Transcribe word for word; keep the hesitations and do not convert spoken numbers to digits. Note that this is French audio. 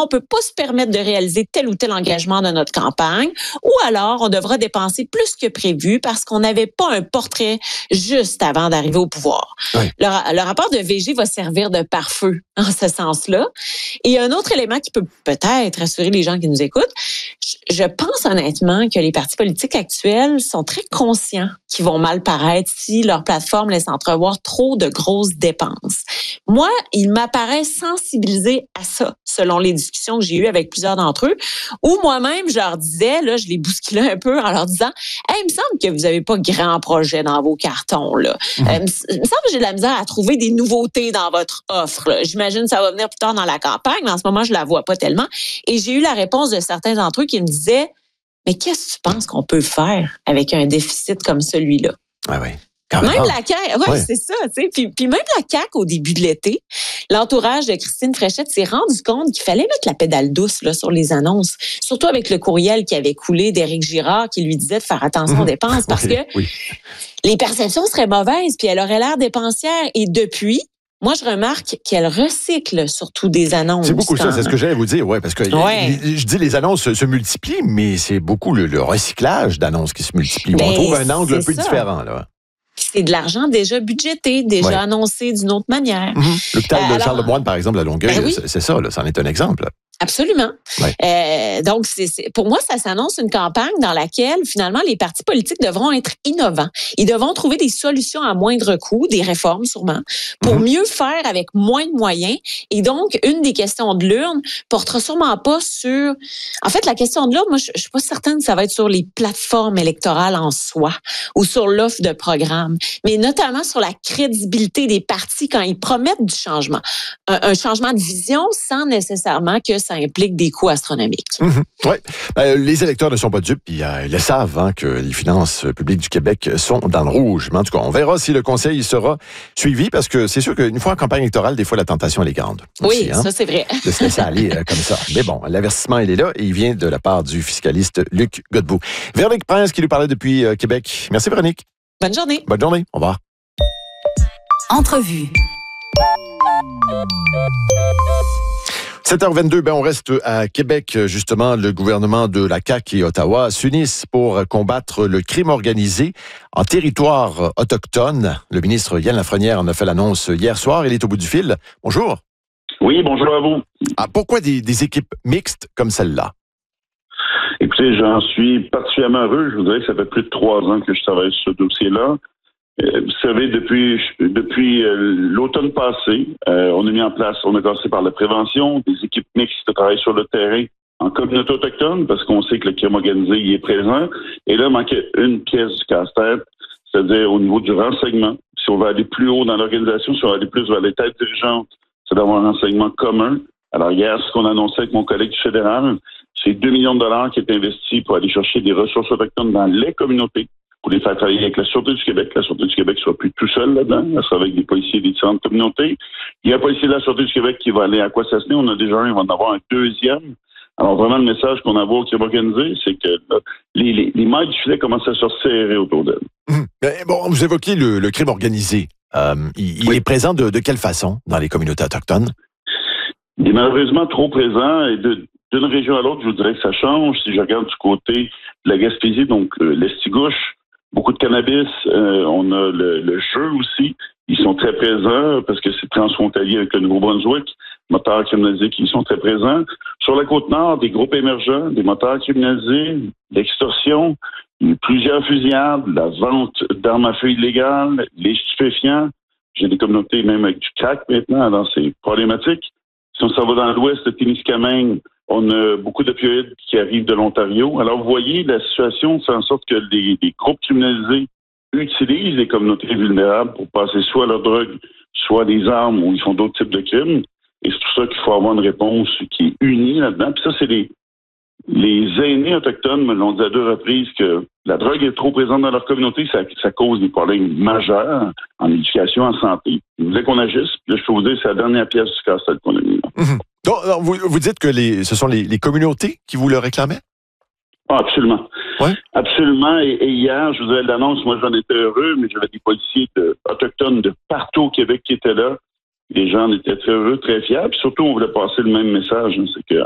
on peut pas se permettre de réaliser tel ou tel engagement de notre campagne, ou alors on devra dépenser plus que prévu parce qu'on n'avait pas un portrait juste avant d'arriver au pouvoir. Oui. Le, le rapport de V G va servir de pare-feu en ce sens-là. Et un autre élément qui peut peut-être rassurer les gens qui nous écoutent, je pense honnêtement que les partis politiques actuels sont très conscients qu'ils vont mal paraître si leur plateforme laisse entrevoir trop de grosses dépenses. Moi, il m'apparaît sensibilisé à ça, selon les discussions que j'ai eues avec plusieurs d'entre eux, où moi-même, je leur disais, là, je les bousculais un peu en leur disant « Hey, il me semble que vous n'avez pas grand projet dans vos cartons, là. Mmh. Euh, il me semble que j'ai de la misère à trouver des nouveautés dans votre offre, là. J'imagine que ça va venir plus tard dans la campagne, mais en ce moment, je la vois pas tellement. » Et j'ai eu la réponse de certains d'entre eux qui me disaient « Mais qu'est-ce que tu penses qu'on peut faire avec un déficit comme celui-là? » Ah oui. Même la C A Q, ouais, ouais. c'est ça, tu sais. Puis, puis même la C A Q, au début de l'été, l'entourage de Christine Fréchette s'est rendu compte qu'il fallait mettre la pédale douce là, sur les annonces, surtout avec le courriel qui avait coulé d'Éric Girard qui lui disait de faire attention mmh. aux dépenses parce oui, que oui. les perceptions seraient mauvaises, puis elle aurait l'air dépensière. Et depuis, moi, je remarque qu'elle recycle surtout des annonces. C'est beaucoup ça, c'est ce que j'allais vous dire, ouais, parce que ouais. je dis les annonces se, se multiplient, mais c'est beaucoup le, le recyclage d'annonces qui se multiplie. Ben, on trouve un angle un peu ça. différent, là. C'est de l'argent déjà budgété, déjà ouais. annoncé d'une autre manière. Mm-hmm. L'hôpital euh, de Charles Lemoine, par exemple, à Longueuil, ben oui. c'est, c'est ça, là, c'en est un exemple. Absolument. Ouais. Euh, donc, c'est, c'est, pour moi, ça s'annonce une campagne dans laquelle, finalement, les partis politiques devront être innovants. Ils devront trouver des solutions à moindre coût, des réformes sûrement, pour mm-hmm. mieux faire avec moins de moyens. Et donc, une des questions de l'urne portera sûrement pas sur... En fait, la question de l'urne, moi, je, je suis pas certaine que ça va être sur les plateformes électorales en soi ou sur l'offre de programme, mais notamment sur la crédibilité des partis quand ils promettent du changement. Un, un changement de vision sans nécessairement que ça implique des coûts astronomiques. Mmh, oui. Euh, les électeurs ne sont pas dupes, puis euh, ils le savent hein, que les finances publiques du Québec sont dans le rouge. Mais en tout cas, on verra si le conseil sera suivi, parce que c'est sûr qu'une fois en campagne électorale, des fois, la tentation, elle est grande. Aussi, oui, hein, ça, c'est vrai. De se laisser aller euh, comme ça. Mais bon, l'avertissement, il est là, et il vient de la part du fiscaliste Luc Godbout. Véronique Prince, qui nous parlait depuis euh, Québec. Merci, Véronique. Bonne journée. Bonne journée. Au revoir. Entrevue. sept heures vingt-deux, ben on reste à Québec. Justement, le gouvernement de la C A Q et Ottawa s'unissent pour combattre le crime organisé en territoire autochtone. Le ministre Yann Lafrenière en a fait l'annonce hier soir. Il est au bout du fil. Bonjour. Oui, bonjour à vous. Ah, pourquoi des, des équipes mixtes comme celle-là? Écoutez, j'en suis particulièrement heureux. Je vous dirais que ça fait plus de trois ans que je travaille sur ce dossier-là. Euh, vous savez, depuis depuis euh, l'automne passé, euh, on a mis en place, on a commencé par la prévention, des équipes mixtes qui travaillent sur le terrain en communauté autochtone, parce qu'on sait que le crime organisé y est présent. Et là, il manquait une pièce du casse-tête, c'est-à-dire au niveau du renseignement. Si on veut aller plus haut dans l'organisation, si on veut aller plus vers les têtes dirigeantes, c'est d'avoir un renseignement commun. Alors hier, ce qu'on annonçait avec mon collègue du fédéral, c'est deux millions de dollars qui est investi pour aller chercher des ressources autochtones dans les communautés, pour les faire travailler avec la Sûreté du Québec. La Sûreté du Québec ne sera plus tout seul là-dedans. Elle sera avec des policiers des différentes communautés. Il y a un policier de la Sûreté du Québec qui va aller à Kwasasne. On a déjà un, il va en avoir un deuxième. Alors vraiment, le message qu'on envoie au crime organisé, c'est que là, les, les, les mailles du filet commencent à se resserrer autour d'elle. Mmh. Bon, vous évoquez le, le crime organisé. Euh, il il oui. est présent de, de quelle façon dans les communautés autochtones? Il est malheureusement trop présent et de, d'une région à l'autre, je vous dirais que ça change. Si je regarde du côté de la Gaspésie, donc euh, l'Estigouche, beaucoup de cannabis, euh, on a le, le jeu aussi. Ils sont très présents parce que c'est transfrontalier avec le Nouveau-Brunswick. Moteurs criminalisés qui sont très présents. Sur la Côte-Nord, des groupes émergents, des moteurs criminalisés, l'extorsion, plusieurs fusillades, la vente d'armes à feu illégales, les stupéfiants. J'ai des communautés même avec du crack maintenant, alors c'est problématique. Si on s'en va dans l'ouest de Témiscamingue, on a beaucoup d'opioïdes qui arrivent de l'Ontario. Alors, vous voyez, la situation fait en sorte que les, les groupes criminalisés utilisent les communautés vulnérables pour passer soit leur drogue, soit des armes, ou ils font d'autres types de crimes. Et c'est pour ça qu'il faut avoir une réponse qui est unie là-dedans. Puis ça, c'est les, les aînés autochtones me l'ont dit à deux reprises que la drogue est trop présente dans leur communauté, ça, ça cause des problèmes majeurs en éducation, en santé. Ils voulaient qu'on agisse. Puis là, je peux vous dire, c'est la dernière pièce du casse-tête qu'on a mis là. Mmh. Donc, vous, vous dites que les, ce sont les, les communautés qui vous le réclamaient? Ah, absolument. Ouais. Absolument. Et, et hier, je vous avais l'annonce, moi j'en étais heureux, mais j'avais des policiers de, autochtones de partout au Québec qui étaient là. Les gens étaient très heureux, très fiers. Puis surtout, on voulait passer le même message. Hein, c'est que